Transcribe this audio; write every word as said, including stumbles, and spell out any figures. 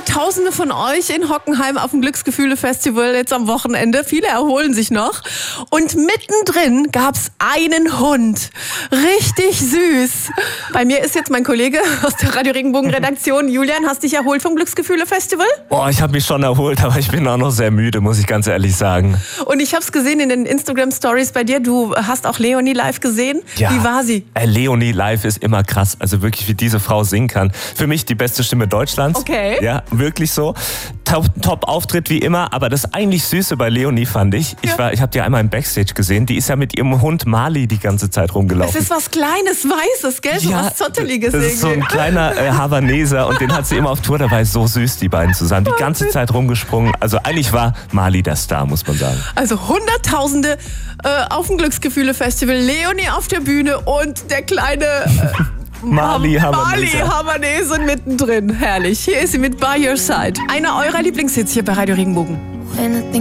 Hunderttausende von euch in Hockenheim auf dem Glücksgefühle-Festival jetzt am Wochenende. Viele erholen sich noch. Und mittendrin gab's einen Hund. Richtig süß. Bei mir ist jetzt mein Kollege aus der Radio Regenbogen-Redaktion. Julian, hast dich erholt vom Glücksgefühle-Festival? Boah, ich habe mich schon erholt, aber ich bin auch noch sehr müde, muss ich ganz ehrlich sagen. Und ich habe es gesehen in den Instagram-Stories bei dir. Du hast auch Leonie live gesehen. Ja, wie war sie? Äh, Leonie live ist immer krass. Also wirklich, wie diese Frau singen kann. Für mich die beste Stimme Deutschlands. Okay. Ja, wirklich so. Top-Auftritt wie immer. Aber das eigentlich Süße bei Leonie fand ich, ich, Ja. ich habe die einmal im Backstage gesehen, die ist ja mit ihrem Hund Mali die ganze Zeit rumgelaufen. Es ist was Kleines, Weißes, gell? So Ja, was Zotteliges. das ist so ein kleiner äh, Havaneser und den hat sie immer auf Tour dabei. So süß, die beiden zusammen. Die ganze Zeit rumgesprungen. Also eigentlich war Mali der Star, muss man sagen. Also Hunderttausende äh, auf dem Glücksgefühle-Festival, Leonie auf der Bühne und der kleine äh, Mali Mali Havanese. Havanese mittendrin. Herrlich. Hier ist sie mit By Your Side. Einer eurer Lieblingshits hier bei Radio Regenbogen. When I think